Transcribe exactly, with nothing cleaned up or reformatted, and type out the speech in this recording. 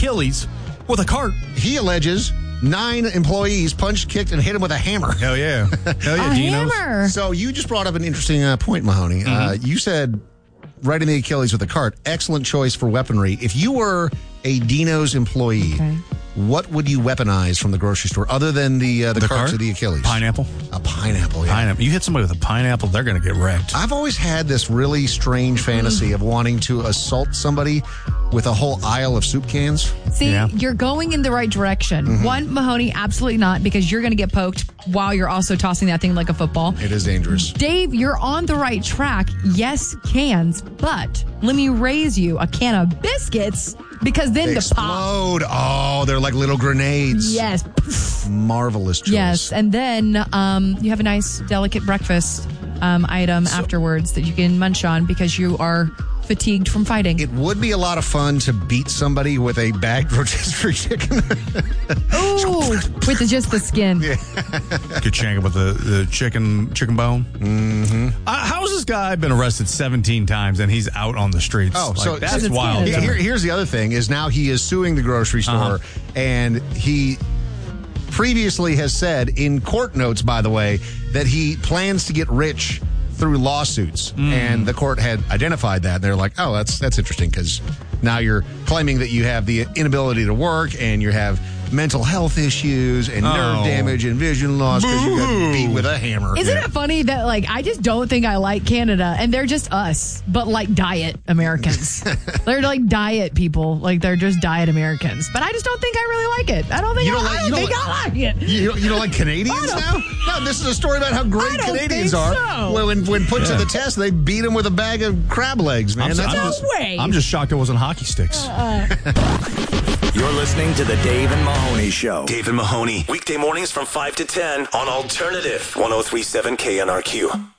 Achilles with a cart. He alleges nine employees punched, kicked, and hit him with a hammer. Hell yeah. Hell yeah, A Dino's. hammer. So you just brought up an interesting uh, point, Mahoney. Mm-hmm. Uh, you said right in the Achilles with a cart. Excellent choice for weaponry. If you were a Dino's employee, Okay. what would you weaponize from the grocery store other than the uh, the, The carts cart? or the Achilles? Pineapple. A pineapple, yeah. Pineapple. You hit somebody with a pineapple, they're going to get wrecked. I've always had this really strange fantasy of wanting to assault somebody with a whole aisle of soup cans. See, Yeah. you're going in the right direction. Mm-hmm. One, Mahoney, absolutely not, because you're going to get poked while you're also tossing that thing like a football. It is dangerous. Dave, you're on the right track. Yes, cans, but let me raise you a can of biscuits because then They the pop. explode. Oh, they're like little grenades. Yes. Marvelous choice. Yes. And then um, you have a nice, delicate breakfast um, item afterwards that you can munch on because you are fatigued from fighting. It would be a lot of fun to beat somebody with a bagged rotisserie chicken. Ooh, with the, just the skin. Good shank with the, the chicken chicken bone. Mm-hmm. Uh, how's this guy been arrested seventeen times and he's out on the streets? Oh, Like, so that's it's wild. Canada. Here, here's the other thing: is now he is suing the grocery store, Uh-huh. and he previously has said in court notes, by the way, that he plans to get rich through lawsuits, Mm. and the court had identified that. And they're like, "Oh, that's that's interesting because now you're claiming that you have the inability to work and you have mental health issues and nerve Oh. damage and vision loss because you got beat with a hammer." Isn't it funny that, like, I just don't think I like Canada, and they're just us, but like diet Americans. They're like diet people, like they're just diet Americans. But I just don't think I really like it. I don't think, You I, don't like- I you don't don't think I like it. You don't, you don't like Canadians I now? don't- No, this is a story about how great I don't Canadians think are. so. When, when, when put to Yeah. the test, they beat them with a bag of crab legs, man. I'm, That's I'm how- just, way. I'm just shocked it wasn't hockey sticks. You're listening to the Dave and Mahoney Show. Dave and Mahoney, weekday mornings from five to ten on Alternative one oh three point seven K N R Q.